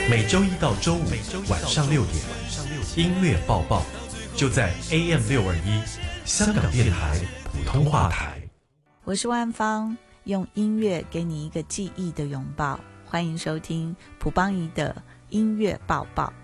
每周一到周五晚上6点，音乐报报就在 AM621 香港电台普通话台。 我是万芳，用音乐给你一个记忆的拥抱。欢迎收听蒲邦仪的音乐报报。